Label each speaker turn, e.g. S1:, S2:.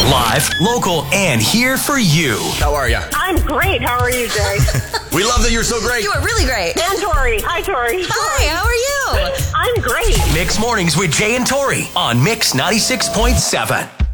S1: Live, local, and here for you.
S2: How are you?
S3: I'm great. How are you, Jay?
S2: We love that you're so great.
S4: You are really great.
S3: And Tori. Hi, Tori.
S4: Hi, how are you?
S3: I'm great.
S1: Mix Mornings with Jay and Tori on Mix 96.7.